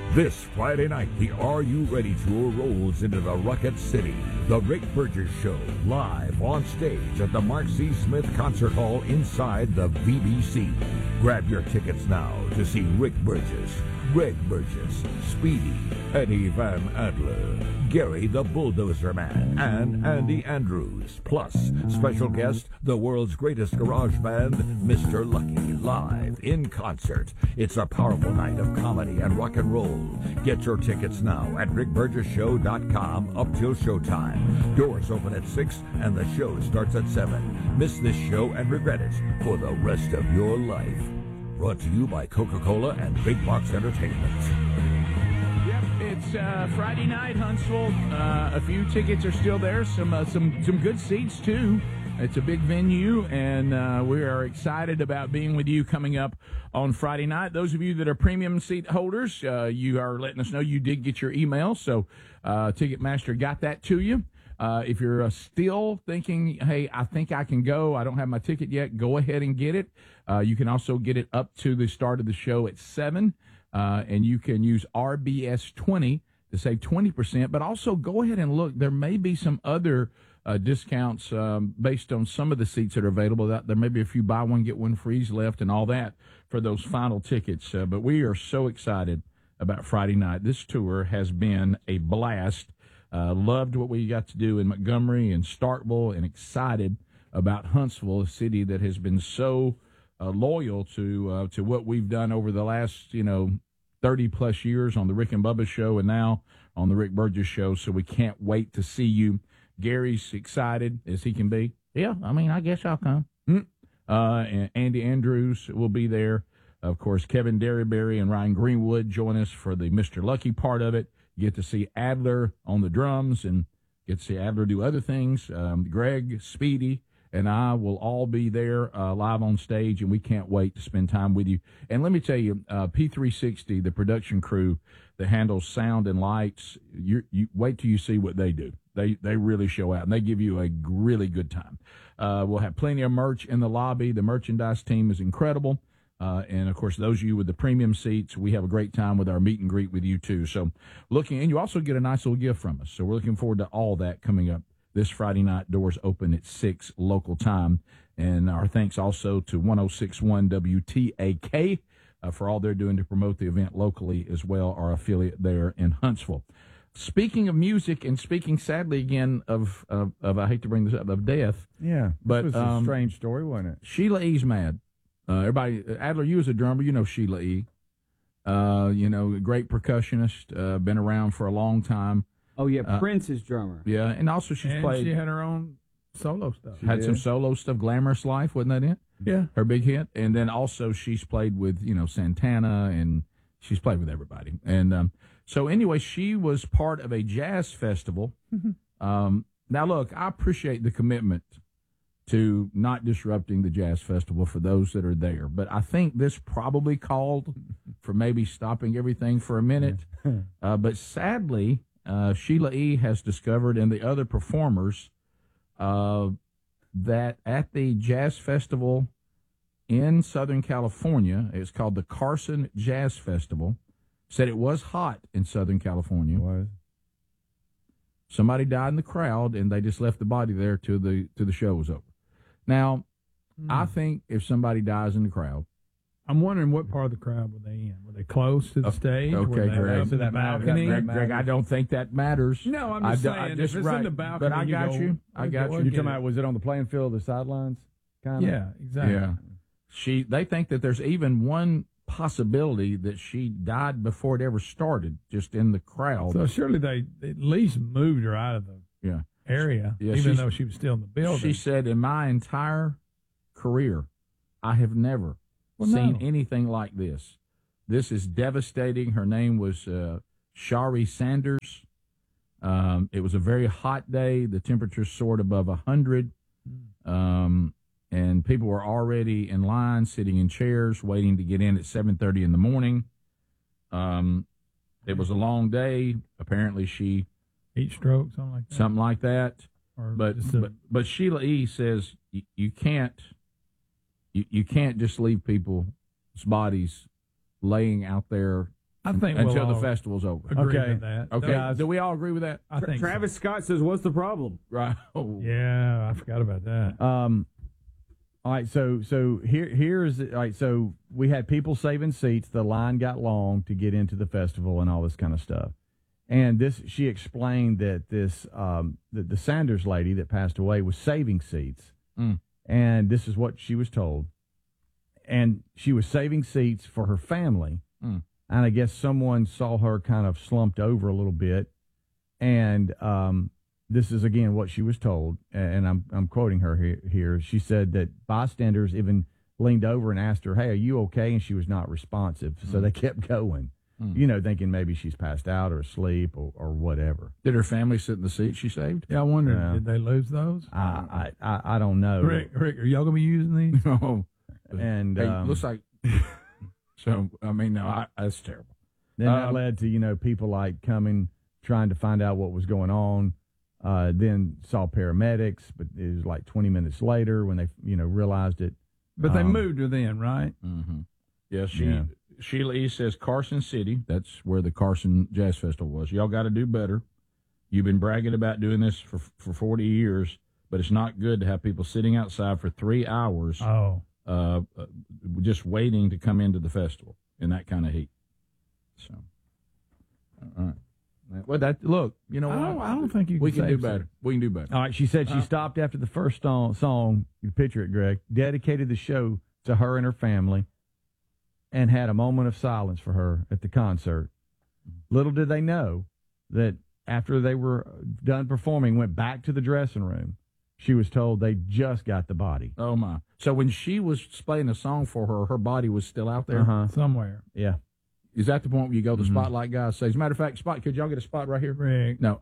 This Friday night, the Are You Ready Tour rolls into the Rocket City. The Rick Burgess Show, live on stage at the Mark C. Smith Concert Hall inside the VBC. Grab your tickets now to see Rick Burgess, Greg Burgess, Speedy, Eddie Van Adler, Gary the Bulldozer Man, and Andy Andrews. Plus, special guest, the world's greatest garage band, Mr. Lucky, live in concert. It's a powerful night of comedy and rock and roll. Get your tickets now at rickburgessshow.com up till showtime. Doors open at 6 and the show starts at 7. Miss this show and regret it for the rest of your life. Brought to you by Coca-Cola and Big Box Entertainment. Yep, it's Friday night, Huntsville. A few tickets are still there. Some good seats too. It's a big venue, and we are excited about being with you coming up on Friday night. Those of you that are premium seat holders, you are letting us know you did get your email, so Ticketmaster got that to you. If you're still thinking, hey, I think I can go, I don't have my ticket yet, go ahead and get it. You can also get it up to the start of the show at 7, and you can use RBS20 to save 20%, but also go ahead and look. There may be some other discounts based on some of the seats that are available. There may be a few buy one, get one frees left and all that for those final tickets. But we are so excited about Friday night. This tour has been a blast. Loved what we got to do in Montgomery and Starkville, and excited about Huntsville, a city that has been so loyal to what we've done over the last 30-plus years on the Rick and Bubba Show and now on the Rick Burgess Show. So we can't wait to see you. Gary's excited as he can be. Yeah, I guess I'll come. And Andy Andrews will be there. Of course, Kevin Derryberry and Ryan Greenwood join us for the Mr. Lucky part of it. You get to see Adler on the drums and get to see Adler do other things. Greg, Speedy, and I will all be there live on stage, and we can't wait to spend time with you. And let me tell you, P360, the production crew that handles sound and lights, you wait till you see what they do. They really show out, and they give you a really good time. We'll have plenty of merch in the lobby. The merchandise team is incredible. And, of course, those of you with the premium seats, we have a great time with our meet and greet with you, too. So and you also get a nice little gift from us. So we're looking forward to all that coming up this Friday night. Doors open at 6 local time. And our thanks also to 106.1 WTAK for all they're doing to promote the event locally as well, our affiliate there in Huntsville. Speaking of music, and speaking sadly again of I hate to bring this up, of death. Yeah, but this was a strange story, wasn't it? Sheila E's mad. Everybody, Adler, you as a drummer, you know Sheila E. Great percussionist, been around for a long time. Oh yeah, Prince's drummer. Yeah, and also she had her own solo stuff. Had some solo stuff. Glamorous Life, wasn't that it? Yeah, her big hit. And then also she's played with Santana, and she's played with everybody. And so anyway, she was part of a jazz festival. Now look, I appreciate the commitment to not disrupting the jazz festival for those that are there, but I think this probably called for maybe stopping everything for a minute. But sadly, Sheila E. has discovered, and the other performers, that at the jazz festival in Southern California, it's called the Carson Jazz Festival, said it was hot in Southern California. It was. Somebody died in the crowd, and they just left the body there till the show was over. Now, I think if somebody dies in the crowd, I'm wondering what part of the crowd were they in? Were they close to the stage? Okay, were they Greg. up in the balcony? Greg, I don't think that matters. No, I'm just saying, if it's in the balcony, but I got you. You're talking about, was it on the playing field, the sidelines? Kind of? Yeah, exactly. Yeah. They think that there's even one possibility that she died before it ever started, just in the crowd. So surely they at least moved her out of the area, even though she was still in the building. She said, in my entire career, I have never seen anything like this. This is devastating. Her name was Shari Sanders. It was a very hot day. The temperature soared above 100. And people were already in line, sitting in chairs, waiting to get in at 7:30 in the morning. It was a long day. Apparently, she heat stroke, something like that. But Sheila E. says you can't just leave people's bodies laying out there I think until we'll the festival's over. Agree with that. Okay. Guys, Do we all agree with that? I think Travis Scott says, "What's the problem?" Right. Oh. Yeah, I forgot about that. All right, so here's all right. So we had people saving seats. The line got long to get into the festival and all this kind of stuff. And she explained that the Sanders lady that passed away was saving seats, and this is what she was told. And she was saving seats for her family, and I guess someone saw her kind of slumped over a little bit, and this is again what she was told, and I'm quoting her here. She said that bystanders even leaned over and asked her, "Hey, are you okay?" And she was not responsive, so they kept going. Thinking maybe she's passed out or asleep or whatever. Did her family sit in the seat she saved? Yeah, I wonder, did they lose those? I don't know. Rick, are y'all going to be using these? No. And looks like. So, I mean, no, that's terrible. Then that led to, people like coming, trying to find out what was going on. Then saw paramedics, but it was like 20 minutes later when they, realized it. But they moved her then, right? Mm-hmm. Yeah, Sheila E. says Carson City. That's where the Carson Jazz Festival was. Y'all got to do better. You've been bragging about doing this for 40 years, but it's not good to have people sitting outside for 3 hours just waiting to come into the festival in that kind of heat. So, all right. Well, look, you know what? I don't think we can do better. We can do better. All right, she said she stopped after the first song. You picture it, Greg. Dedicated the show to her and her family, and had a moment of silence for her at the concert. Little did they know that after they were done performing, went back to the dressing room. She was told they just got the body. Oh, my. So when she was playing a song for her body was still out there? Somewhere. Yeah. Is that the point where you go, the spotlight guy says, as a matter of fact, Spot, could y'all get a spot right here? Rick. No.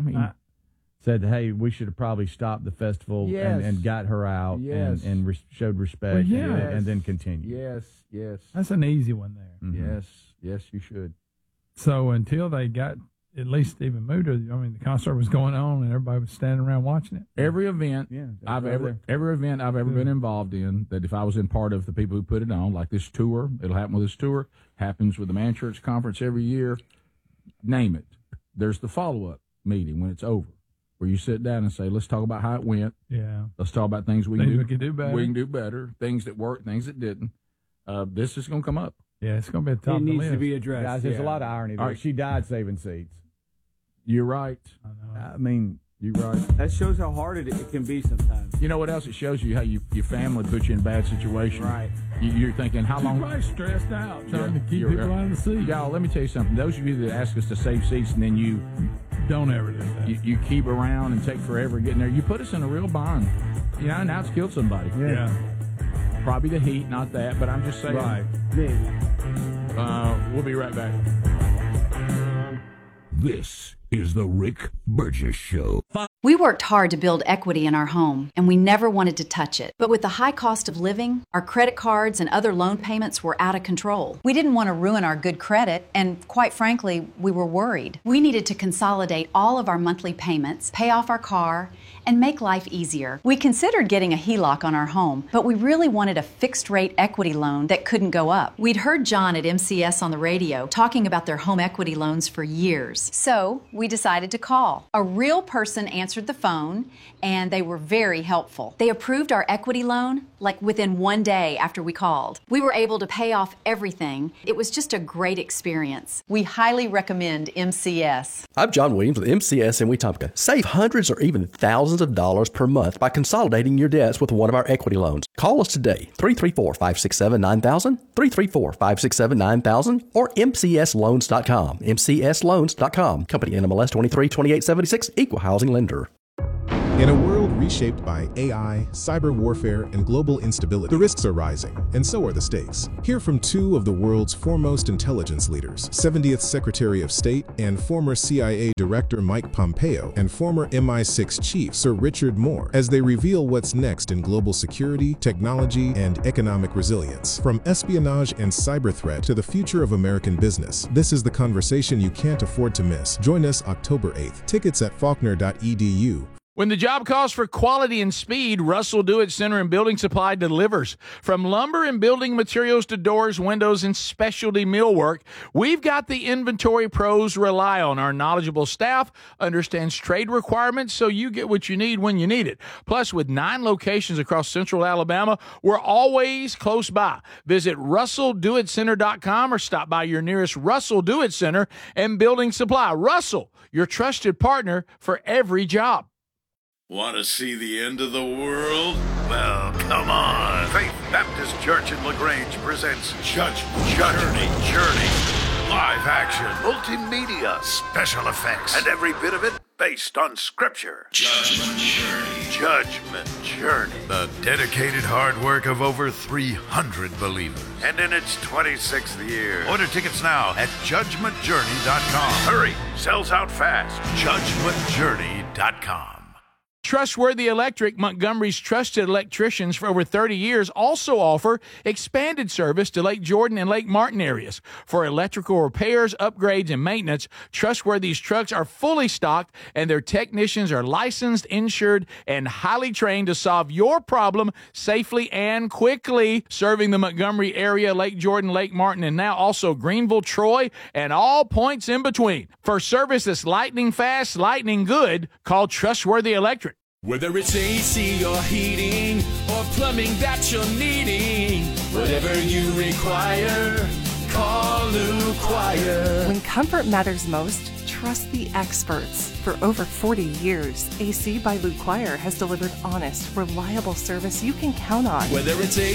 Said, hey, we should have probably stopped the festival and got her out and showed respect and then continued. Yes. That's an easy one there. Mm-hmm. Yes, you should. So until they got at least Stephen Muda, the concert was going on and everybody was standing around watching it. Every event I've ever been involved in, that if I was in part of the people who put it on, like this tour, it'll happen with this tour, happens with the Man Church Conference every year, name it. There's the follow-up meeting when it's over, where you sit down and say, let's talk about how it went. Yeah. Let's talk about things we can do better. We can do better, things that worked, things that didn't. This is going to come up. Yeah, it's going to be at the top of the list. It needs to be addressed. Guys, there's a lot of irony there. Right. She died saving seats. You're right. I know. I mean, you're right. That shows how hard it can be sometimes. You know what else? It shows you how your family puts you in bad situations. Right. You're thinking, how long? You're probably stressed out trying to keep people out of the seat. Y'all, let me tell you something. Those of you that ask us to save seats and then you don't ever do that. You keep around and take forever getting there. You put us in a real bind. Now it's killed somebody. Yeah. Probably the heat, not that, but I'm just saying. Right. Maybe. We'll be right back. This is the Rick Burgess Show. We worked hard to build equity in our home, and we never wanted to touch it. But with the high cost of living, our credit cards and other loan payments were out of control. We didn't want to ruin our good credit, and quite frankly, we were worried. We needed to consolidate all of our monthly payments, pay off our car, and make life easier. We considered getting a HELOC on our home, but we really wanted a fixed-rate equity loan that couldn't go up. We'd heard John at MCS on the radio talking about their home equity loans for years. So we decided to call. A real person answered the phone, and they were very helpful. They approved our equity loan like within 1 day after we called. We were able to pay off everything. It was just a great experience. We highly recommend MCS. I'm John Williams with MCS in Wetumpka. Save hundreds or even thousands of dollars per month by consolidating your debts with one of our equity loans. Call us today, 334-567-9000, 334-567-9000, or mcsloans.com, mcsloans.com. Company NMLS 232876, Equal Housing Lender. In a world reshaped by AI, cyber warfare, and global instability, the risks are rising, and so are the stakes. Hear from two of the world's foremost intelligence leaders, 70th Secretary of State and former CIA Director Mike Pompeo, and former MI6 Chief Sir Richard Moore, as they reveal what's next in global security, technology, and economic resilience. From espionage and cyber threat to the future of American business, this is the conversation you can't afford to miss. Join us October 8th. Tickets at faulkner.edu. When the job calls for quality and speed, Russell Do-It Center and Building Supply delivers. From lumber and building materials to doors, windows, and specialty millwork, we've got the inventory pros rely on. Our knowledgeable staff understands trade requirements, so you get what you need when you need it. Plus, with 9 locations across central Alabama, we're always close by. Visit RussellDoItCenter.com or stop by your nearest Russell Do-It Center and Building Supply. Russell, your trusted partner for every job. Want to see the end of the world? Well, come on. Faith Baptist Church in LaGrange presents Judgment Journey. Live action, multimedia, special effects, and every bit of it based on Scripture. Judgment Journey. The dedicated hard work of over 300 believers. And in its 26th year. Order tickets now at JudgmentJourney.com. Hurry, sells out fast. JudgmentJourney.com. Trustworthy Electric, Montgomery's trusted electricians for over 30 years, also offer expanded service to Lake Jordan and Lake Martin areas. For electrical repairs, upgrades, and maintenance, Trustworthy's trucks are fully stocked, and their technicians are licensed, insured, and highly trained to solve your problem safely and quickly. Serving the Montgomery area, Lake Jordan, Lake Martin, and now also Greenville, Troy, and all points in between. For service that's lightning fast, lightning good, call Trustworthy Electric. Whether it's AC or heating or plumbing that you're needing, whatever you require, call Lou Choir. When comfort matters most, trust the experts. For over 40 years, AC by Lou Choir has delivered honest, reliable service you can count on. Whether it's